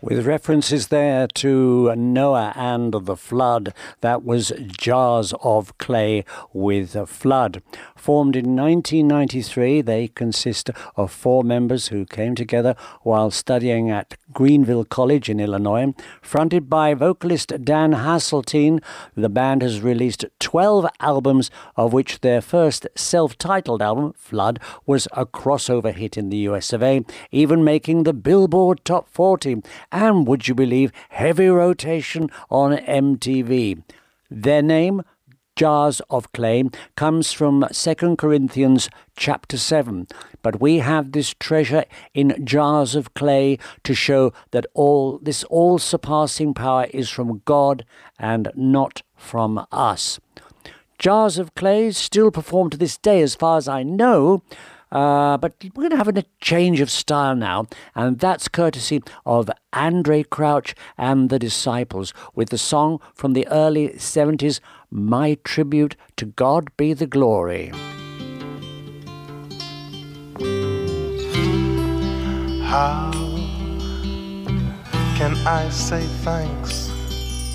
With references there to Noah and the flood, that was Jars of Clay with a Flood. Formed in 1993, they consist of 4 members who came together while studying at Greenville College in Illinois. Fronted by vocalist Dan Hasseltine, the band has released 12 albums, of which their first self-titled album, Flood, was a crossover hit in the US of A, even making the Billboard Top 40. And would you believe, heavy rotation on MTV. Their name, Jars of Clay, comes from 2 Corinthians chapter 7. But we have this treasure in jars of clay to show that this all-surpassing power is from God and not from us. Jars of Clay still perform to this day, as far as I know, but we're going to have a change of style now, and that's courtesy of Andraé Crouch and the Disciples with the song from the early 70s, My Tribute to God Be the Glory. How can I say thanks